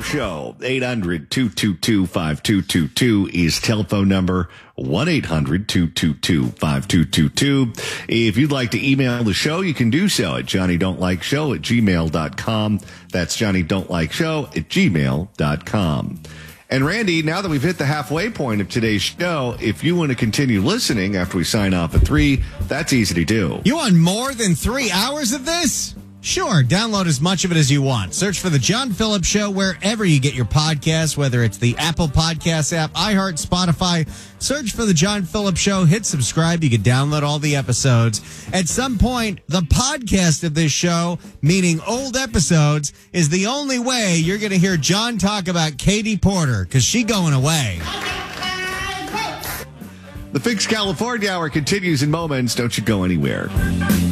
Show. 800-222-5222 is telephone number. 1-800-222-5222. If you'd like to email the show, you can do so at johnnydon'tlikeshow@gmail.com. That's johnnydon'tlikeshow@gmail.com. And Randy, now that we've hit the halfway point of today's show, if you want to continue listening after we sign off at 3, that's easy to do. You want more than 3 hours of this? Sure, download as much of it as you want. Search for The John Phillips Show wherever you get your podcasts, whether it's the Apple Podcasts app, iHeart, Spotify. Search for The John Phillips Show. Hit subscribe. You can download all the episodes. At some point, the podcast of this show, meaning old episodes, is the only way you're going to hear John talk about Katie Porter, because she's going away. The Fix California Hour continues in moments. Don't you go anywhere.